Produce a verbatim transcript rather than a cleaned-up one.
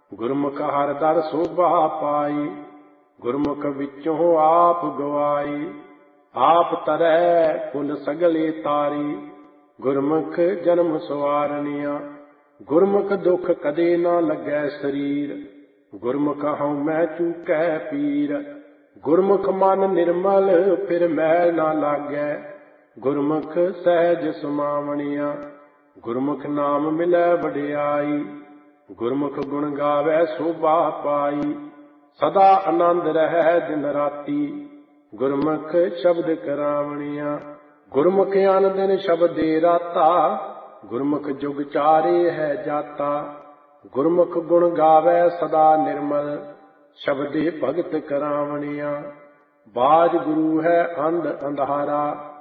ਗੁਰਮੁਖ ਹਰਿ ਦਰ ਸੋਭਾ ਪਾਈ, ਗੁਰਮੁਖ ਵਿੱਚੋਂ ਆਪ ਗਵਾਈ। ਆਪ ਤਰੈ ਕੁਲ ਸਗਲੇ ਤਾਰੀ, ਗੁਰਮੁਖ ਜਨਮ ਸਵਾਰਨੀਆ। ਗੁਰਮੁਖ ਦੁਖ ਕਦੇ ਨਾ ਲੱਗੈ ਸਰੀਰ, ਗੁਰਮੁਖ ਹਉਮੈ ਚੂਕੈ ਪੀਰ। ਗੁਰਮੁਖ ਮਨ ਨਿਰਮਲ ਫਿਰ ਮੈਲ ਨਾ ਲਾਗੈ, ਗੁਰਮੁਖ ਸਹਿਜ ਸੁਮਾਵਣੀਆ। ਗੁਰਮੁਖ ਨਾਮ ਮਿਲੈ ਵਡਿਆਈ, ਗੁਰਮੁਖ ਗੁਣ ਗਾਵੈ ਸੋਭਾ ਪਾਈ। ਸਦਾ ਆਨੰਦ ਰਹੈ ਦਿਨ ਰਾਤੀ, ਗੁਰਮੁਖ ਸ਼ਬਦ ਕਰਾਵਣੀਆ। ਗੁਰਮੁਖ ਅਨ ਦਿਨ ਸ਼ਬਦੇ ਰਾਤਾ, ਗੁਰਮੁਖ ਜੁਗ ਚਾਰੇ ਹੈ ਜਾਤਾ। ਗੁਰਮੁਖ ਗੁਣ ਗਾਵੈ ਸਦਾ ਨਿਰਮਲ, ਸ਼ਬਦੇ ਭਗਤ ਕਰਾਵਣੀਆ। ਬਾਜ ਗੁਰੂ ਹੈ ਅੰਧ ਅੰਧਾਰਾ,